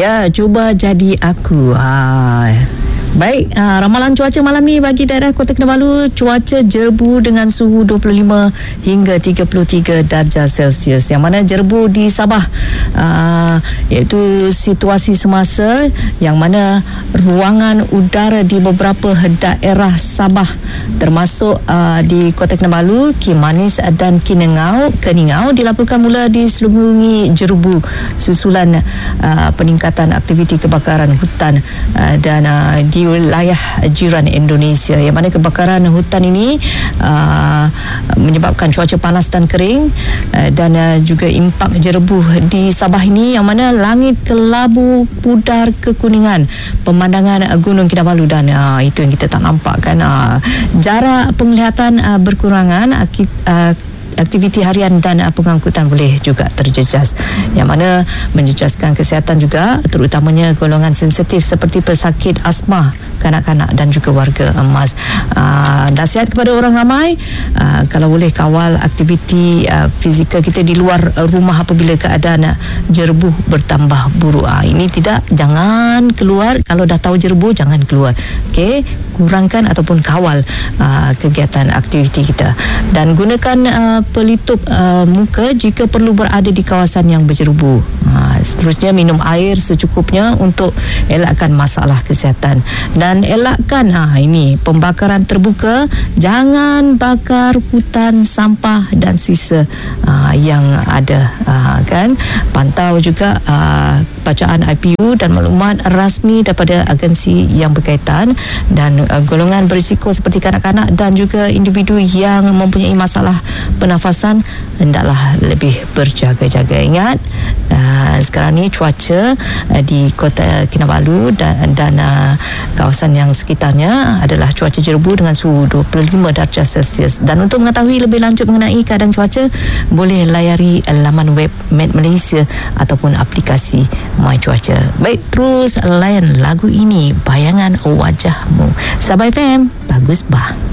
Ya, cuba jadi aku. Baik, ramalan cuaca malam ni bagi daerah Kota Kinabalu, cuaca jerbu dengan suhu 25 hingga 33 darjah Celsius. Yang mana jerbu di Sabah, iaitu situasi semasa yang mana ruangan udara di beberapa daerah Sabah termasuk di Kota Kinabalu, Kimanis dan Keningau dilaporkan mula diselubungi jerbu susulan peningkatan aktiviti kebakaran hutan dan di wilayah jiran Indonesia, yang mana kebakaran hutan ini menyebabkan cuaca panas dan kering dan juga impak jerbu di Sabah ini, yang mana langit kelabu pudar kekuningan, pemandangan Gunung Kinabalu dan itu yang kita tak nampak kan, jarak penglihatan berkurangan, aktiviti harian dan pengangkutan boleh juga terjejas, yang mana menjejaskan kesihatan juga, terutamanya golongan sensitif seperti pesakit asma, kanak-kanak dan juga warga emas. Nasihat kepada orang ramai, kalau boleh kawal aktiviti fizikal kita di luar rumah apabila keadaan jerbu bertambah buruk. Ini tidak, jangan keluar. Kalau dah tahu jerbu, jangan keluar. Okey, kurangkan ataupun kawal kegiatan aktiviti kita, dan gunakan pelitup muka jika perlu berada di kawasan yang berjerubu. Seterusnya, minum air secukupnya untuk elakkan masalah kesihatan, dan elakkan ini pembakaran terbuka. Jangan bakar hutan, sampah dan sisa yang ada, kan. Pantau juga bacaan IPU dan maklumat rasmi daripada agensi yang berkaitan, dan golongan berisiko seperti kanak-kanak dan juga individu yang mempunyai masalah pernafasan hendaklah lebih berjaga-jaga. Ingat, sekarang ni cuaca di Kota Kinabalu dan kawasan yang sekitarnya adalah cuaca jerbu dengan suhu 25 darjah Celsius. Dan untuk mengetahui lebih lanjut mengenai keadaan cuaca, boleh layari laman web Met Malaysia ataupun aplikasi My Cuaca. Baik, terus layan lagu ini, Bayangan Wajahmu. Sabah FM, bagus bah.